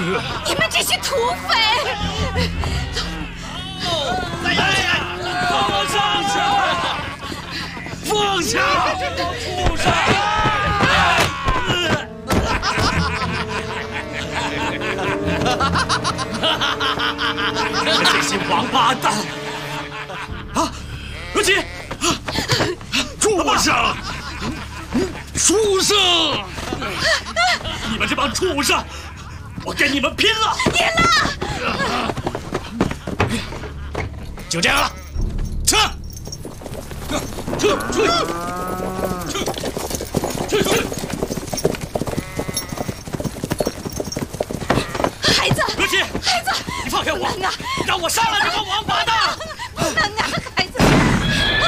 你们这些土匪！ 放下！放下！畜生！这些王八蛋！啊，罗琦！ 畜生！畜生！ 你们这帮畜生！我跟你们拼了！ 赢了！ 就这样了，撤！ 孩子， 罗琦， 孩子， 你放开我！ 不能啊！ 让我杀了这帮王八蛋！ 不能啊！